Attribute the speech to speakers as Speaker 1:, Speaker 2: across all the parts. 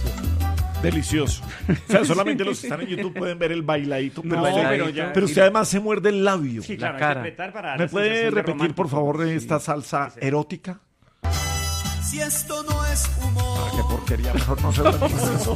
Speaker 1: Delicioso. O sea, solamente los que están en YouTube pueden ver el bailadito. Pero usted
Speaker 2: sí.
Speaker 1: además se muerde el labio.
Speaker 2: Sí, claro,
Speaker 3: La cara.
Speaker 2: hay que apretar para dar
Speaker 1: ¿Me
Speaker 2: la
Speaker 1: puede
Speaker 2: sensación de
Speaker 1: repetir,
Speaker 2: romántico.
Speaker 1: por favor, esta salsa erótica?
Speaker 4: Si esto no es humor.
Speaker 1: Ah, qué porquería, mejor no se lo No,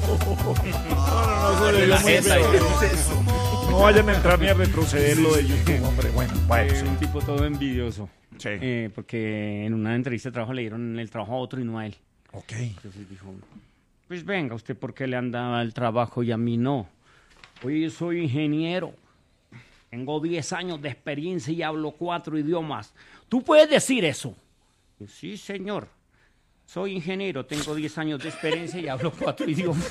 Speaker 1: se le dio muy bien. No vayan a entrar ni a retroceder lo de YouTube, hombre. Bueno, sí.
Speaker 2: Un tipo todo envidioso.
Speaker 1: Sí.
Speaker 2: Porque en una entrevista de trabajo le dieron el trabajo a otro y no a él.
Speaker 1: Ok.
Speaker 2: Entonces dijo, pues venga, ¿usted por qué le han dado el trabajo y a mí no? Oye, yo soy ingeniero. Tengo 10 años de experiencia y hablo 4 idiomas. ¿Tú puedes decir eso? Sí, señor. Soy ingeniero, tengo 10 años de experiencia y hablo 4 idiomas.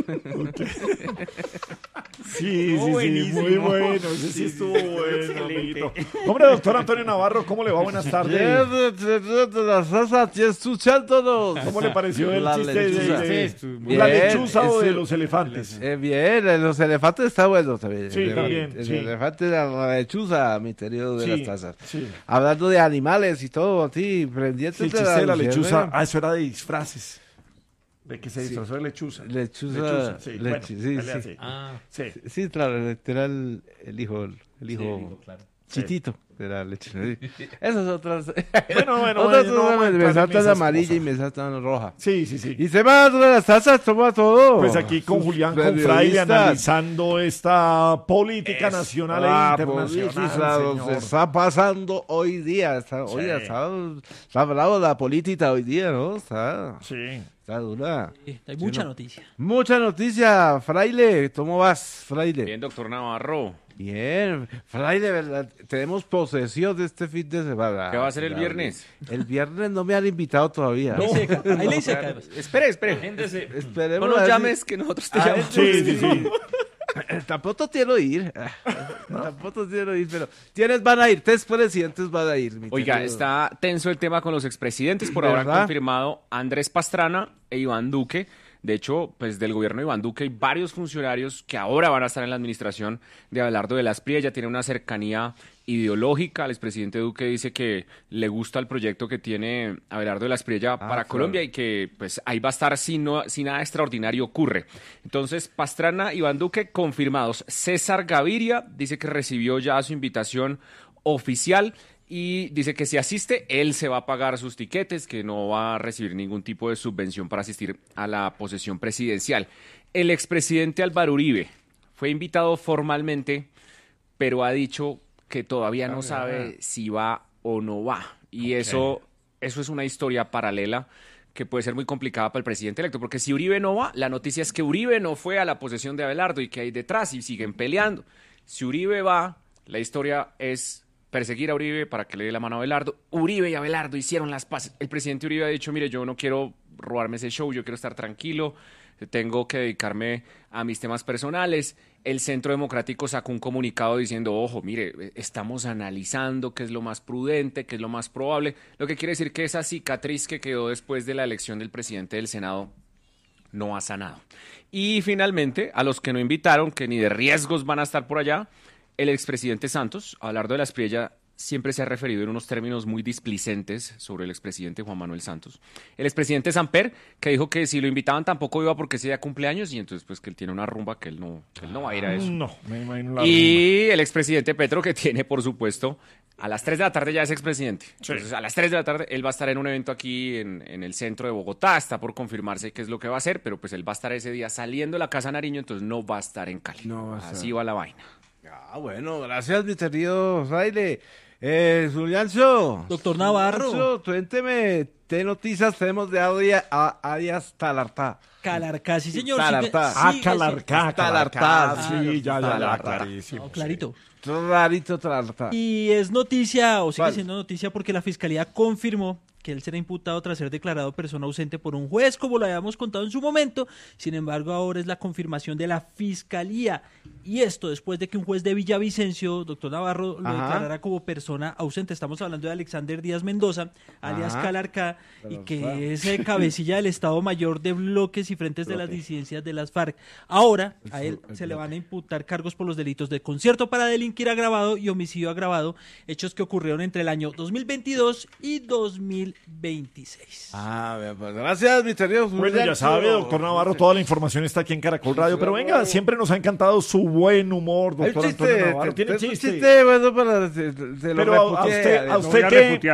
Speaker 1: Sí,
Speaker 2: Buenísimo.
Speaker 1: muy bueno. Ese sí estuvo bueno, amiguito. Hombre, doctor Antonio Navarro, ¿cómo le va? Buenas tardes. ¿Cómo le pareció el
Speaker 5: La
Speaker 1: chiste
Speaker 5: lechuza.
Speaker 1: de la lechuza o de los elefantes?
Speaker 5: Bien, los elefantes está bueno también.
Speaker 1: Sí, también,
Speaker 5: El
Speaker 1: sí.
Speaker 5: elefante de la lechuza, mi querido de
Speaker 1: Sí,
Speaker 5: las tazas.
Speaker 1: sí.
Speaker 5: Hablando de animales y todo, así,
Speaker 1: Sí,
Speaker 5: pendiente
Speaker 1: el chiste de la lechuza.
Speaker 5: luciérnaga.
Speaker 1: Ah, eso era de disfraces. De que se disfrazó de lechuza.
Speaker 5: Lechuza,
Speaker 1: sí.
Speaker 5: lechu-
Speaker 1: Bueno,
Speaker 5: sí,
Speaker 1: dale
Speaker 5: sí.
Speaker 1: así. Sí.
Speaker 5: Sí, claro, era el hijo chitito de la lechuza. Sí. Esas otras.
Speaker 1: Bueno,
Speaker 5: otras
Speaker 1: no vamos a
Speaker 5: me
Speaker 1: entrar en
Speaker 5: saltan
Speaker 1: esas
Speaker 5: amarilla
Speaker 1: cosas.
Speaker 5: y me saltan roja.
Speaker 1: Sí, sí, sí.
Speaker 5: Y se va a las tazas, toma todo.
Speaker 1: Pues aquí con Julián Confraile
Speaker 5: Periodistas.
Speaker 1: analizando esta política nacional e
Speaker 5: política,
Speaker 1: internacional,
Speaker 5: lo
Speaker 1: señor.
Speaker 5: que está pasando hoy día. Está bravo la política hoy día, ¿no? Está dura.
Speaker 6: Hay mucha noticia.
Speaker 5: Mucha noticia, Fraile. ¿Cómo vas, Fraile?
Speaker 3: Bien, doctor Navarro.
Speaker 5: Bien, Fraile, ¿verdad? Tenemos posesión de este fin de semana.
Speaker 3: ¿Qué va a hacer el viernes?
Speaker 5: El viernes no me han invitado todavía.
Speaker 6: Ahí le dice acá.
Speaker 3: Espere.
Speaker 5: Esperemos.
Speaker 3: No
Speaker 5: a
Speaker 3: nos
Speaker 5: ver
Speaker 3: llames que nosotros te
Speaker 5: Ah,
Speaker 3: llamamos.
Speaker 1: Sí.
Speaker 5: Tampoco quiero ir. Tampoco quiero ir, pero ¿quiénes van a ir? 3 presidentes van a ir. mi
Speaker 3: Oiga,
Speaker 5: querido.
Speaker 3: está tenso el tema con los expresidentes. Por ahora han
Speaker 5: ¿Verdad?
Speaker 3: confirmado Andrés Pastrana e Iván Duque. De hecho, pues del gobierno de Iván Duque hay varios funcionarios que ahora van a estar en la administración de Abelardo de la Espriella. Ya tiene una cercanía ideológica. El expresidente Duque dice que le gusta el proyecto que tiene Abelardo de la Espriella para
Speaker 5: claro.
Speaker 3: Colombia y que pues ahí va a estar si nada extraordinario ocurre. Entonces, Pastrana, Iván Duque confirmados. César Gaviria dice que recibió ya su invitación oficial y dice que si asiste, él se va a pagar sus tiquetes, que no va a recibir ningún tipo de subvención para asistir a la posesión presidencial. El expresidente Álvaro Uribe fue invitado formalmente, pero ha dicho que todavía no sabe si va o no va. Y eso es una historia paralela que puede ser muy complicada para el presidente electo, porque si Uribe no va, la noticia es que Uribe no fue a la posesión de Abelardo y que hay detrás y siguen peleando. Si Uribe va, la historia es perseguir a Uribe para que le dé la mano a Abelardo. Uribe y Abelardo hicieron las paces. El presidente Uribe ha dicho, mire, yo no quiero robarme ese show, yo quiero estar tranquilo, tengo que dedicarme a mis temas personales. El Centro Democrático sacó un comunicado diciendo, ojo, mire, estamos analizando qué es lo más prudente, qué es lo más probable, lo que quiere decir que esa cicatriz que quedó después de la elección del presidente del Senado no ha sanado. Y finalmente, a los que no invitaron, que ni de riesgos van a estar por allá, el expresidente Santos, Abelardo de la Espriella, siempre se ha referido en unos términos muy displicentes sobre el expresidente Juan Manuel Santos. El expresidente Samper, que dijo que si lo invitaban tampoco iba porque ese día cumpleaños y entonces pues que él tiene una rumba que él no va a ir a eso.
Speaker 1: No, me imagino la
Speaker 3: Y el expresidente Petro, que tiene, por supuesto, a las 3 de la tarde ya es expresidente. Entonces, a las 3 de la tarde él va a estar en un evento aquí en el centro de Bogotá. Está por confirmarse qué es lo que va a hacer, pero pues él va a estar ese día saliendo de la Casa Nariño, entonces no va a estar en Cali.
Speaker 5: No va a estar.
Speaker 3: Así va la vaina.
Speaker 5: Ah, bueno, gracias, mi querido Fraile. Juliancho.
Speaker 6: Doctor Navarro.
Speaker 5: Juliancho, cuénteme, ¿qué noticias tenemos de Arias Talartá?
Speaker 6: Calarcá, sí, señor.
Speaker 5: Talartá.
Speaker 1: Calarcá. Sí, ya, clarísimo.
Speaker 6: No, clarito.
Speaker 5: Rarito Talartá.
Speaker 6: Y es noticia, o sigue
Speaker 5: ¿Cuál?
Speaker 6: siendo noticia, porque la Fiscalía confirmó que él será imputado tras ser declarado persona ausente por un juez, como lo habíamos contado en su momento. Sin embargo, ahora es la confirmación de la Fiscalía. Y esto después de que un juez de Villavicencio, doctor Navarro, lo declarara como persona ausente. Estamos hablando de Alexander Díaz Mendoza, alias Calarcá, y que es cabecilla del Estado Mayor de bloques y frentes de las disidencias de las FARC. Ahora, a él se le van a imputar cargos por los delitos de concierto para delinquir agravado y homicidio agravado, hechos que ocurrieron entre el año 2022 y 2023. 2026.
Speaker 5: Pues gracias, misterioso.
Speaker 1: Bueno, ya sabe, doctor Navarro, toda la información está aquí en Caracol Radio. Pero venga, siempre nos ha encantado su buen humor,
Speaker 5: Hay un
Speaker 1: doctor
Speaker 5: chiste,
Speaker 1: Antonio Navarro. ¿Tiene
Speaker 5: un
Speaker 1: chiste?
Speaker 5: chiste bueno para
Speaker 1: Pero a usted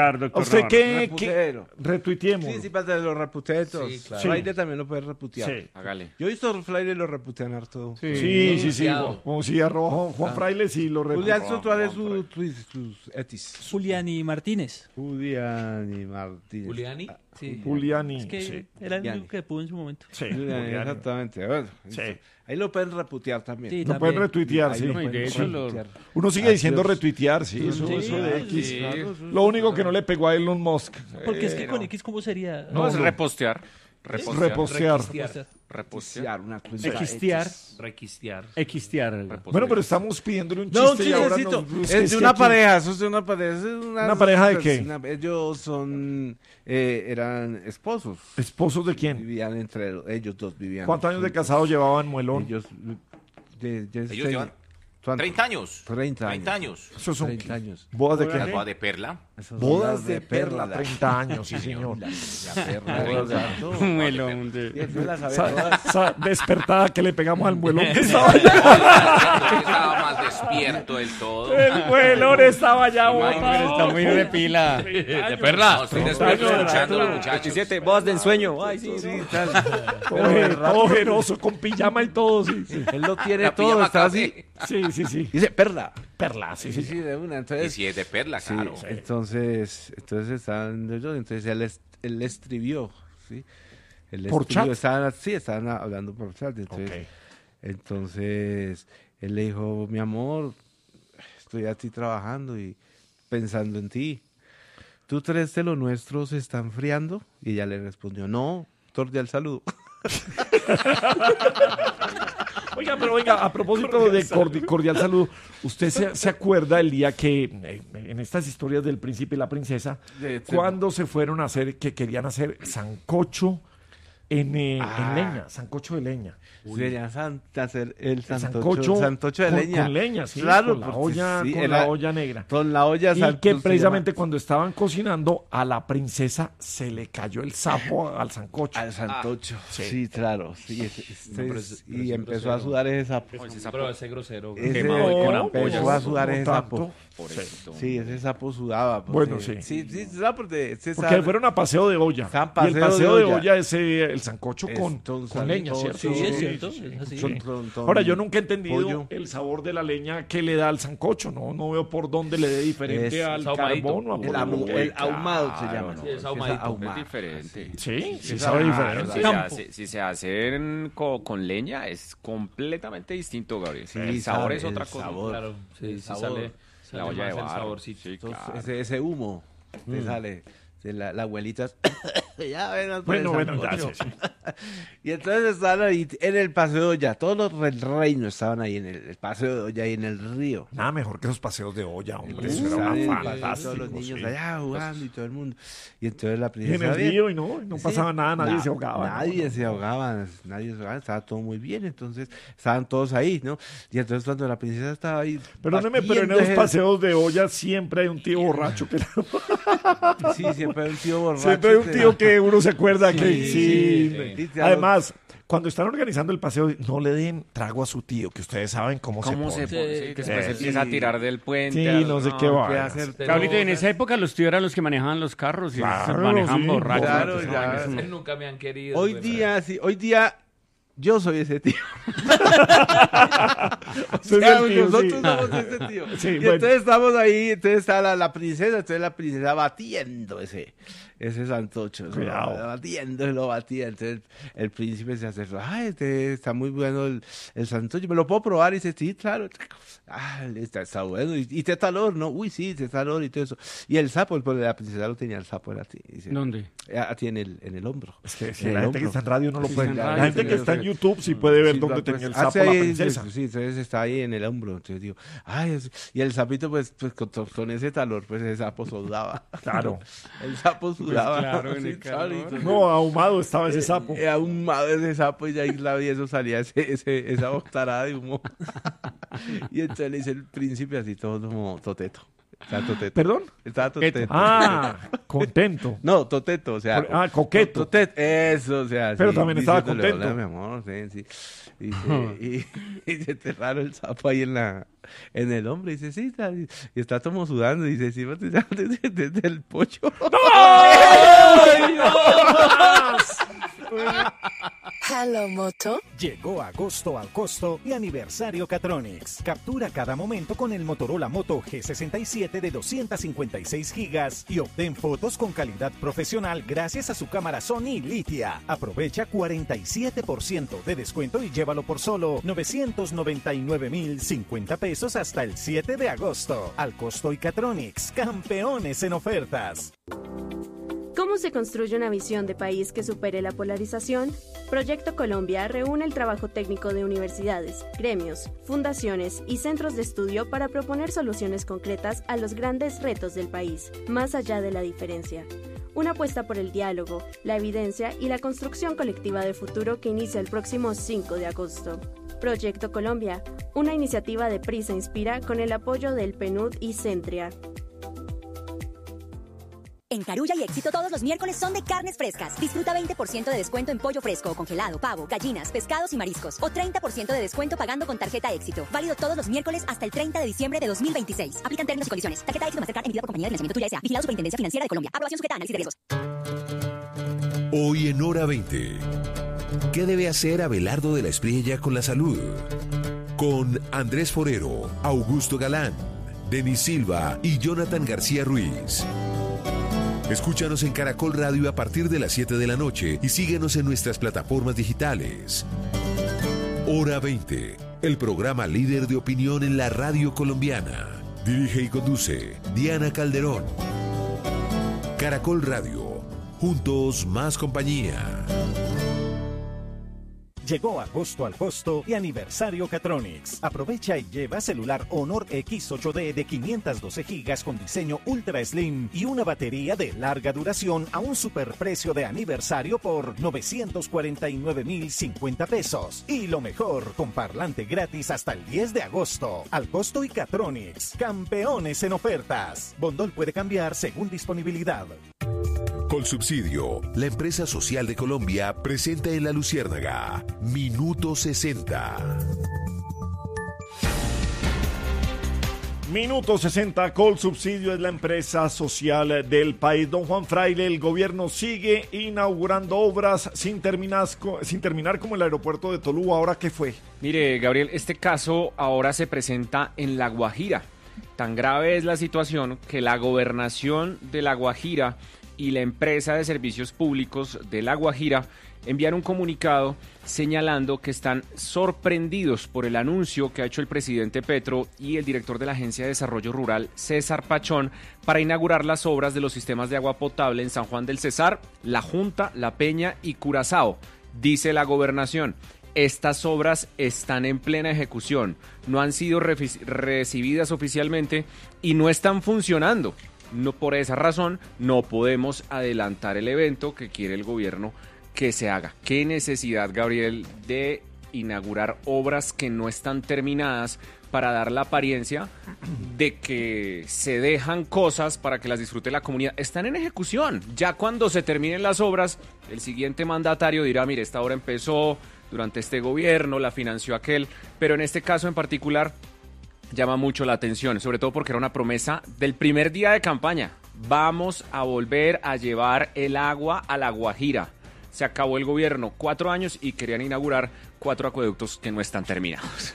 Speaker 1: qué retuiteemos.
Speaker 5: Sí, para los reputetos.
Speaker 3: Sí, claro.
Speaker 5: Fraile también lo puede reputear.
Speaker 1: Sí.
Speaker 3: Hágale.
Speaker 5: Yo he visto Fraile lo reputean harto.
Speaker 1: Sí. Como si arroba Juan Fraile y lo
Speaker 5: Julián
Speaker 1: retuiteó.
Speaker 5: Sotuárez sus etis.
Speaker 6: Juliani Martínez.
Speaker 5: Julián y Martínez.
Speaker 7: Juliani. Sí.
Speaker 1: Juliani.
Speaker 6: Es que
Speaker 1: Sí.
Speaker 6: era el
Speaker 5: Juliani.
Speaker 6: único que pudo en su momento.
Speaker 1: Sí,
Speaker 5: Julián,
Speaker 1: Juliani.
Speaker 5: exactamente. Bueno,
Speaker 1: Sí.
Speaker 5: ahí lo pueden reputear también.
Speaker 6: Sí,
Speaker 1: Lo
Speaker 6: también.
Speaker 1: pueden retuitear,
Speaker 5: Ahí
Speaker 1: sí.
Speaker 5: lo
Speaker 3: No, y
Speaker 5: pueden
Speaker 3: de hecho lo-
Speaker 5: retuitear.
Speaker 1: Uno sigue
Speaker 5: Así
Speaker 1: diciendo
Speaker 5: es.
Speaker 1: retuitear, sí, eso
Speaker 6: Sí,
Speaker 1: de X.
Speaker 3: sí.
Speaker 1: Lo único que no le pegó a Elon Musk.
Speaker 6: Porque es que con X, ¿cómo sería?
Speaker 3: No, es repostear. Repostear.
Speaker 1: Repostear.
Speaker 3: Repostear.
Speaker 7: Una cuenta
Speaker 2: Equistear.
Speaker 7: Requistear.
Speaker 2: Equistear.
Speaker 3: Repostear.
Speaker 1: Bueno, pero estamos pidiéndole un
Speaker 5: No, un
Speaker 1: chiste y ahora
Speaker 5: chistecito.
Speaker 1: nos...
Speaker 5: Es de una pareja, eso es de una pareja. Es
Speaker 1: ¿Una pareja de qué?
Speaker 5: Ellos son, eran esposos.
Speaker 1: ¿Esposos de quién?
Speaker 5: Vivían entre ellos dos, vivían.
Speaker 1: ¿Cuántos años de
Speaker 5: juntos.
Speaker 1: casado llevaban Muelón?
Speaker 5: Ellos
Speaker 8: Ellos llevan 30 años.
Speaker 5: 30
Speaker 8: años.
Speaker 1: Esos son
Speaker 5: 30 años.
Speaker 1: bodas de
Speaker 8: La
Speaker 1: qué?
Speaker 8: boda de perla.
Speaker 5: Esos son
Speaker 1: Bodas
Speaker 5: las
Speaker 1: de perla, 30 años, sí señor.
Speaker 5: La perla, exacto.
Speaker 2: Un melón de-
Speaker 5: Y él las sabe todas.
Speaker 1: Esa despertada que le pegamos al muelón que estaba allá.
Speaker 8: Estaba más despierto del todo.
Speaker 1: El muelón estaba allá
Speaker 2: Hombre,
Speaker 1: botado.
Speaker 2: está muy de pila.
Speaker 3: De perla.
Speaker 8: No, estoy despierto escuchando a los muchachos.
Speaker 3: 27, bodas de ensueño. Ay, sí, sí.
Speaker 1: Todo ojeroso, con pijama y todo. Sí, sí.
Speaker 5: Él lo tiene
Speaker 8: La
Speaker 5: todo,
Speaker 8: pijama
Speaker 5: está
Speaker 8: café.
Speaker 5: así.
Speaker 1: Sí.
Speaker 5: Dice perla.
Speaker 1: Perla, sí.
Speaker 5: Sí, de una.
Speaker 8: Y
Speaker 5: Entonces,
Speaker 8: si es de perla,
Speaker 5: sí,
Speaker 8: claro.
Speaker 5: entonces estaban ellos, entonces él escribió, ¿sí? Él
Speaker 1: ¿Por
Speaker 5: escribió,
Speaker 1: chat?
Speaker 5: estaban hablando por chat. Entonces,
Speaker 1: Ok.
Speaker 5: entonces él le dijo, mi amor, estoy aquí trabajando y pensando en ti. ¿Tú crees que lo nuestro se está enfriando? Y ella le respondió, no, cordial saludo.
Speaker 1: Oiga, pero venga, a propósito de cordial saludo, ¿usted se acuerda el día que, en estas historias del príncipe y la princesa, cuando se fueron a hacer, que querían hacer sancocho en leña, sancocho de leña?
Speaker 5: Sería hacer el
Speaker 1: sancocho
Speaker 5: sancocho de leña.
Speaker 1: Con leña, sí,
Speaker 5: Claro,
Speaker 1: con la
Speaker 5: porque
Speaker 1: olla,
Speaker 5: sí,
Speaker 1: con
Speaker 5: era-
Speaker 1: la olla negra.
Speaker 5: Con la olla
Speaker 1: Y
Speaker 5: sancocho
Speaker 1: que
Speaker 5: se
Speaker 1: precisamente
Speaker 5: llama-
Speaker 1: cuando estaban cocinando, a la princesa se le cayó el sapo al sancocho.
Speaker 5: Al santocho.
Speaker 1: sí.
Speaker 5: Sí, claro. Sí, y empezó a sudar ese sapo.
Speaker 7: Pero ese grosero.
Speaker 5: Ese-
Speaker 3: Quemado y con ampollas.
Speaker 5: empezó a sudar
Speaker 1: No
Speaker 5: ese
Speaker 1: tanto.
Speaker 5: sapo.
Speaker 3: Por eso.
Speaker 5: Sí, ese sapo sudaba.
Speaker 1: Bueno, sí.
Speaker 5: Sí, ¿sabes? Porque
Speaker 1: Porque fueron a paseo de olla.
Speaker 5: Estaban
Speaker 1: Y el
Speaker 5: paseo
Speaker 1: paseo
Speaker 5: de
Speaker 1: de
Speaker 5: olla.
Speaker 1: olla es el sancocho con
Speaker 5: Entonces,
Speaker 1: leña,
Speaker 5: todo-
Speaker 1: ¿cierto?
Speaker 6: Sí,
Speaker 5: Sí,
Speaker 6: es
Speaker 5: sí,
Speaker 6: cierto.
Speaker 5: sí,
Speaker 6: Es así.
Speaker 1: Sí.
Speaker 5: Con
Speaker 1: Ahora, yo nunca he entendido
Speaker 5: pollo.
Speaker 1: el sabor de la leña que le da al sancocho. No veo por dónde le dé diferente
Speaker 5: Es
Speaker 1: al
Speaker 7: ahumadito.
Speaker 1: carbón o a
Speaker 5: El,
Speaker 1: ponerlo
Speaker 5: ahu-
Speaker 1: en
Speaker 5: el
Speaker 1: claro.
Speaker 5: ahumado se llama.
Speaker 7: Sí, es
Speaker 5: ¿no?
Speaker 7: ahumadito.
Speaker 3: Es diferente.
Speaker 1: Sí, sí
Speaker 5: es
Speaker 1: sabe
Speaker 5: ahumado,
Speaker 1: diferente.
Speaker 3: Si se,
Speaker 6: Campo.
Speaker 3: hace, si se hacen con leña es completamente distinto, Gabriel.
Speaker 5: Sí,
Speaker 3: el sabor
Speaker 5: sabe,
Speaker 3: es otra
Speaker 5: el
Speaker 3: cosa.
Speaker 5: sabor.
Speaker 7: Claro, sí,
Speaker 5: El
Speaker 7: sí
Speaker 5: sabor.
Speaker 7: sale
Speaker 3: La olla de
Speaker 7: más el
Speaker 3: barro.
Speaker 7: saborcito.
Speaker 3: Sí,
Speaker 5: Entonces,
Speaker 3: claro.
Speaker 5: ese humo te sale. De la abuelita. Ya ven,
Speaker 1: Bueno, ya
Speaker 5: sancocho.
Speaker 1: sí.
Speaker 5: Y entonces estaban ahí en el paseo de olla. Todos los del reino estaban ahí en el paseo de olla y en el río.
Speaker 1: Nada mejor que esos paseos de olla, hombre. Eso era
Speaker 5: Estaban en el
Speaker 1: una
Speaker 5: paseo,
Speaker 1: fantástico.
Speaker 5: todos los niños
Speaker 1: sí.
Speaker 5: allá jugando y todo el mundo. Y entonces la
Speaker 1: Y en
Speaker 5: princesa.
Speaker 1: el
Speaker 5: bien.
Speaker 1: río y no
Speaker 5: Sí.
Speaker 1: pasaba nada, nadie
Speaker 5: Na-
Speaker 1: se ahogaba. ¿no?
Speaker 5: Nadie se ahogaba, estaba todo muy bien, entonces estaban todos ahí, ¿no? Y entonces cuando la princesa estaba ahí...
Speaker 1: Perdóneme, pero en
Speaker 5: batiendo
Speaker 1: esos
Speaker 5: ese-
Speaker 1: paseos de olla siempre hay un tío borracho que
Speaker 5: Sí, siempre hay un tío borracho.
Speaker 1: siempre hay un tío que uno se acuerda que sí.
Speaker 5: sí.
Speaker 1: Además, cuando están organizando el paseo, no le den trago a su tío, que ustedes saben cómo se
Speaker 3: ¿Cómo
Speaker 1: pone.
Speaker 3: se pone? Sí, que después
Speaker 1: Sí.
Speaker 3: empieza a tirar del puente.
Speaker 1: Sí, no sé qué va.
Speaker 5: ¿qué hacer?
Speaker 2: Ahorita en esa época los tíos eran los que manejaban los carros y
Speaker 1: Claro,
Speaker 2: se manejaban
Speaker 1: sí,
Speaker 2: borrachos.
Speaker 5: claro,
Speaker 2: Esa
Speaker 5: ya.
Speaker 2: vaina es una-
Speaker 7: Nunca me han querido.
Speaker 5: Hoy
Speaker 7: güey,
Speaker 5: día, yo soy ese tío.
Speaker 1: Usted es
Speaker 5: Claro,
Speaker 1: el tío,
Speaker 5: nosotros
Speaker 1: sí.
Speaker 5: somos ese tío.
Speaker 1: Sí,
Speaker 5: Y
Speaker 1: bueno.
Speaker 5: entonces estamos ahí, entonces está la princesa, entonces la princesa batiendo ese santocho, ¿no?
Speaker 1: Cuidado.
Speaker 5: Lo batía, entonces el príncipe se acercó, ay, está muy bueno el santocho, ¿me lo puedo probar? Y dice, sí, claro, está bueno, y te talor, ¿no? Uy, sí, te talor y todo eso. Y el sapo, pues la princesa lo tenía el sapo, era así, dice,
Speaker 2: ¿Dónde?
Speaker 5: aquí en el hombro.
Speaker 1: Es que
Speaker 5: En
Speaker 1: la
Speaker 5: el
Speaker 1: gente que
Speaker 5: hombro.
Speaker 1: está en radio no lo
Speaker 2: Sí,
Speaker 1: puede.
Speaker 2: está en
Speaker 1: La
Speaker 2: radio,
Speaker 1: gente
Speaker 5: sí,
Speaker 1: que está en
Speaker 5: sí.
Speaker 1: YouTube sí puede ver
Speaker 5: Sí,
Speaker 1: dónde
Speaker 5: pues,
Speaker 1: tenía el
Speaker 5: hace
Speaker 1: sapo la
Speaker 5: ahí,
Speaker 1: princesa.
Speaker 5: Sí, entonces está ahí en el hombro. Entonces digo, ay, y el sapito, pues con ese talor, pues ese sapo sudaba.
Speaker 1: Claro.
Speaker 5: El sapo sudaba.
Speaker 2: claro, en
Speaker 5: Sí,
Speaker 2: el
Speaker 5: claro,
Speaker 2: calor.
Speaker 5: y-
Speaker 1: No, ahumado estaba ese sapo.
Speaker 5: ahumado ese sapo y ahí y eso salía esa boctarada de humo. Y entonces le dice el príncipe así todo como toteto. Estaba toteto.
Speaker 1: ¿Perdón?
Speaker 5: Estaba toteto.
Speaker 1: Ah, contento.
Speaker 5: No, toteto, o sea.
Speaker 1: Coqueto.
Speaker 5: Eso, o sea.
Speaker 1: Pero
Speaker 5: sí,
Speaker 1: también estaba
Speaker 5: diciéndole,
Speaker 1: contento.
Speaker 5: "Hola, mi amor, sí. Y se enterraron el sapo ahí en el hombro. Y dice, sí, y está como sudando. Y dice, sí, desde el pocho.
Speaker 9: Hello Moto.
Speaker 10: Llegó agosto al costo y aniversario Catronics. Captura cada momento con el Motorola Moto G67 de 256 gigas y obtén fotos con calidad profesional gracias a su cámara Sony Litia. Aprovecha 47% de descuento y llévalo por solo 999,050 pesos hasta el 7 de agosto. Al costo y Catronics, campeones en ofertas.
Speaker 11: ¿Cómo se construye una visión de país que supere la polarización? Proyecto Colombia reúne el trabajo técnico de universidades, gremios, fundaciones y centros de estudio para proponer soluciones concretas a los grandes retos del país, más allá de la diferencia. Una apuesta por el diálogo, la evidencia y la construcción colectiva de futuro que inicia el próximo 5 de agosto. Proyecto Colombia, una iniciativa de Prisa Inspira con el apoyo del PNUD y Centria.
Speaker 12: En Carulla y Éxito todos los miércoles son de carnes frescas. Disfruta 20% de descuento en pollo fresco, congelado, pavo, gallinas, pescados y mariscos. O 30% de descuento pagando con tarjeta Éxito. Válido todos los miércoles hasta el 30 de diciembre de 2026. Aplican términos y condiciones. Tarjeta Éxito Mastercard emitida por Compañía de Financiamiento Tuya S.A. Vigilado Superintendencia Financiera de Colombia. Aprobación sujeta a análisis de riesgos.
Speaker 13: Hoy en Hora 20. ¿Qué debe hacer Abelardo de la Espriella con la salud? Con Andrés Forero, Augusto Galán, Denis Silva y Jonathan García Ruiz. Escúchanos en Caracol Radio a partir de las 7 de la noche y síguenos en nuestras plataformas digitales. Hora 20, el programa líder de opinión en la radio colombiana. Dirige y conduce Diana Calderón. Caracol Radio, juntos más compañía.
Speaker 10: Llegó agosto al costo y aniversario Catronics. Aprovecha y lleva celular Honor X8D de 512 gigas con diseño ultra slim y una batería de larga duración a un superprecio de aniversario por 949,050 pesos. Y lo mejor, con parlante gratis hasta el 10 de agosto. Al costo y Catronics, campeones en ofertas. Bondol puede cambiar según disponibilidad.
Speaker 13: Colsubsidio, la empresa social de Colombia, presenta en La Luciérnaga Minuto 60.
Speaker 1: Minuto 60, Colsubsidio es la empresa social del país. Don Juan Fraile, el gobierno sigue inaugurando obras sin terminar como el aeropuerto de Tolú. ¿Ahora qué fue?
Speaker 3: Mire, Gabriel, este caso ahora se presenta en La Guajira. Tan grave es la situación que la gobernación de La Guajira y la empresa de servicios públicos de La Guajira enviaron un comunicado señalando que están sorprendidos por el anuncio que ha hecho el presidente Petro y el director de la Agencia de Desarrollo Rural, César Pachón, para inaugurar las obras de los sistemas de agua potable en San Juan del Cesar, La Junta, La Peña y Curazao. Dice la gobernación: estas obras están en plena ejecución, no han sido recibidas oficialmente y no están funcionando. No, por esa razón no podemos adelantar el evento que quiere el gobierno que se haga. ¿Qué necesidad, Gabriel, de inaugurar obras que no están terminadas para dar la apariencia de que se dejan cosas para que las disfrute la comunidad? Están en ejecución. Ya cuando se terminen las obras, el siguiente mandatario dirá: mire, esta obra empezó durante este gobierno, la financió aquel, pero en este caso en particular llama mucho la atención, sobre todo porque era una promesa del primer día de campaña. Vamos a volver a llevar el agua a La Guajira. Se acabó el gobierno, 4 años, y querían inaugurar 4 acueductos que no están terminados.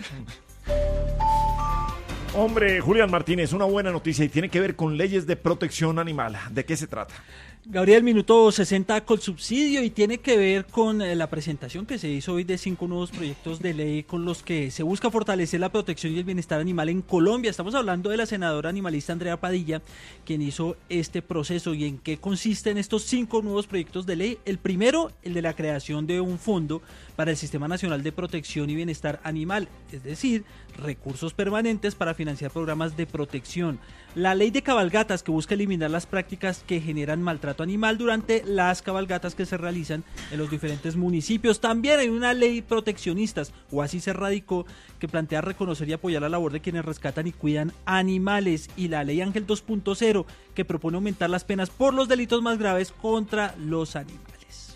Speaker 1: Hombre, Julián Martínez, una buena noticia y tiene que ver con leyes de protección animal. ¿De qué se trata?
Speaker 6: Gabriel, minuto 60 Colsubsidio, y tiene que ver con la presentación que se hizo hoy de 5 nuevos proyectos de ley con los que se busca fortalecer la protección y el bienestar animal en Colombia. Estamos hablando de la senadora animalista Andrea Padilla, quien hizo este proceso. ¿Y en qué consisten estos 5 nuevos proyectos de ley? El primero, el de la creación de un fondo para el Sistema Nacional de Protección y Bienestar Animal, es decir, recursos permanentes para financiar programas de protección. La ley de cabalgatas, que busca eliminar las prácticas que generan maltrato maltrato animal durante las cabalgatas que se realizan en los diferentes municipios. También hay una ley proteccionistas, o así se radicó, que plantea reconocer y apoyar la labor de quienes rescatan y cuidan animales, y la ley Ángel 2.0, que propone aumentar las penas por los delitos más graves contra los animales.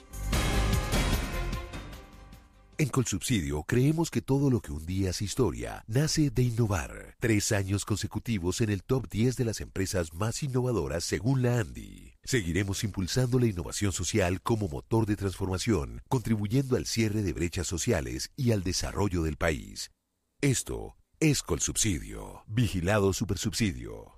Speaker 13: En Colsubsidio creemos que todo lo que un día es historia nace de innovar. 3 años consecutivos en el top 10 de las empresas más innovadoras según la ANDI. Seguiremos impulsando la innovación social como motor de transformación, contribuyendo al cierre de brechas sociales y al desarrollo del país. Esto es Colsubsidio. Vigilado Supersubsidio.